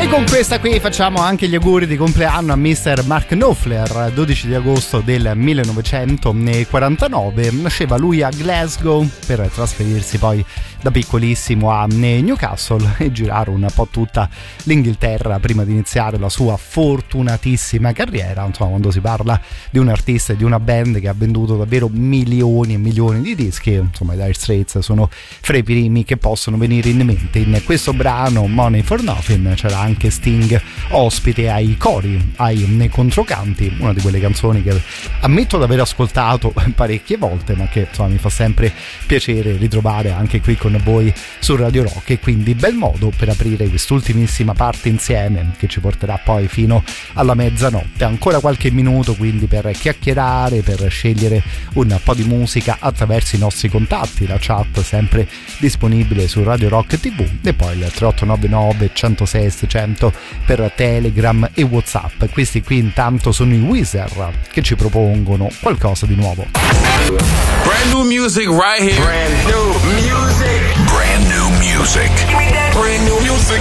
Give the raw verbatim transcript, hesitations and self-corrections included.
E con questa qui facciamo anche gli auguri di compleanno a mister Mark Knopfler. Dodici di agosto del millenovecentoquarantanove nasceva lui a Glasgow per trasferirsi poi da piccolissimo a Newcastle e girare un po' tutta l'Inghilterra prima di iniziare la sua fortunatissima carriera. Insomma, quando si parla di un artista e di una band che ha venduto davvero milioni e milioni di dischi, insomma i Dire Straits sono fra i primi che possono venire in mente. In questo brano Money for Nothing c'era anche Sting ospite ai cori, ai controcanti, una di quelle canzoni che ammetto di aver ascoltato parecchie volte, ma che insomma mi fa sempre piacere ritrovare anche qui con voi su Radio Rock. E quindi bel modo per aprire quest'ultimissima parte insieme che ci porterà poi fino alla mezzanotte. Ancora qualche minuto quindi per chiacchierare, per scegliere un po' di musica attraverso i nostri contatti, la chat sempre disponibile su Radio Rock tivù e poi il tre otto nove nove centosei seicento per Telegram e WhatsApp. Questi qui intanto sono i Weezer che ci propongono qualcosa di nuovo. Brand new music right here. Brand new music. Brand new music. Brand new music.